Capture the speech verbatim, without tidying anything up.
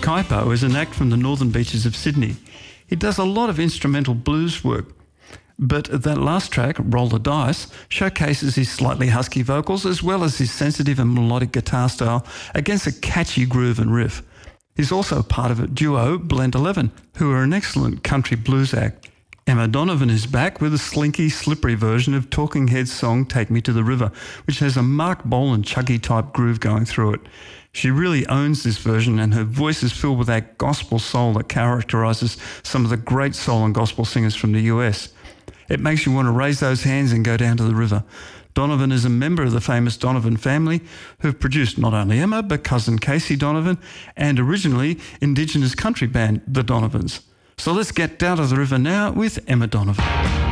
Kaipo is an act from the northern beaches of Sydney. He does a lot of instrumental blues work, but that last track, Roll the Dice, showcases his slightly husky vocals as well as his sensitive and melodic guitar style against a catchy groove and riff. He's also part of a duo, Blend eleven, who are an excellent country blues act. Emma Donovan is back with a slinky, slippery version of Talking Heads' song Take Me to the River, which has a Mark Bolan chuggy type groove going through it. She really owns this version, and her voice is filled with that gospel soul that characterises some of the great soul and gospel singers from the U S. It makes you want to raise those hands and go down to the river. Donovan is a member of the famous Donovan family, who've produced not only Emma, but cousin Casey Donovan, and originally Indigenous country band The Donovans. So let's get down to the river now with Emma Donovan.